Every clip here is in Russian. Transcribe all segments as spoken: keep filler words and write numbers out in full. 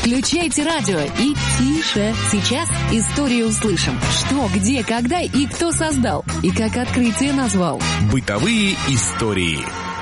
Включайте радио и тише. Сейчас историю услышим. Что, где, когда и кто создал. И как открытие назвал. Бытовые истории.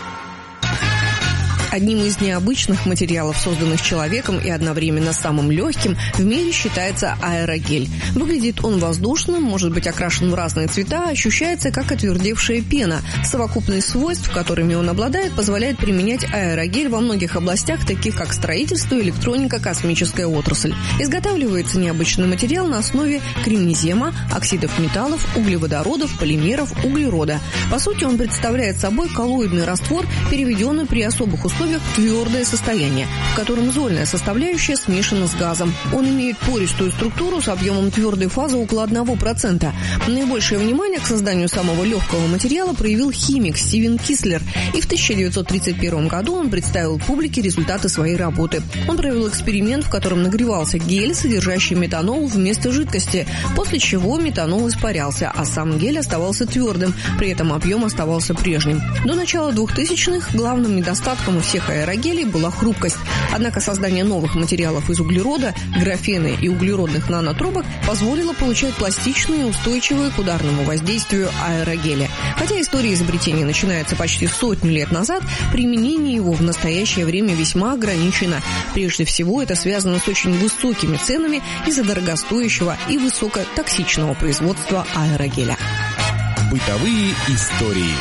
Одним из необычных материалов, созданных человеком и одновременно самым легким, в мире считается аэрогель. Выглядит он воздушным, может быть окрашен в разные цвета, ощущается как отвердевшая пена. Совокупность свойств, которыми он обладает, позволяет применять аэрогель во многих областях, таких как строительство, электроника, космическая отрасль. Изготавливается необычный материал на основе кремнезема, оксидов металлов, углеводородов, полимеров, углерода. По сути, он представляет собой коллоидный раствор, переведенный при особых условиях в твердое состояние, в котором зольная составляющая смешана с газом. Он имеет пористую структуру с объемом твердой фазы около одного процента. Наибольшее внимание к созданию самого легкого материала проявил химик Стивен Кислер, и в тысяча девятьсот тридцать первом году он представил публике результаты своей работы. Он провел эксперимент, в котором нагревался гель, содержащий метанол вместо жидкости, после чего метанол испарялся, а сам гель оставался твердым, при этом объем оставался прежним. До начала двухтысячных главным недостатком у всех аэрогелей была хрупкость. Однако создание новых материалов из углерода, графена и углеродных нанотрубок позволило получать пластичные, устойчивые к ударному воздействию аэрогели. Хотя история изобретения начинается почти сотню лет назад, применение его в настоящее время весьма ограничено. Прежде всего, это связано с очень высокими ценами из-за дорогостоящего и высокотоксичного производства аэрогеля. Бытовые истории.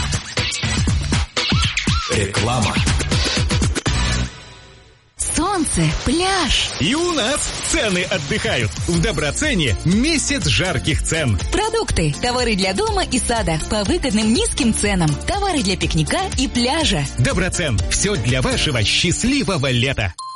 Реклама. Солнце, пляж. И у нас цены отдыхают. В Доброцене месяц жарких цен. Продукты, товары для дома и сада по выгодным низким ценам. Товары для пикника и пляжа. Доброцен. Все для вашего счастливого лета.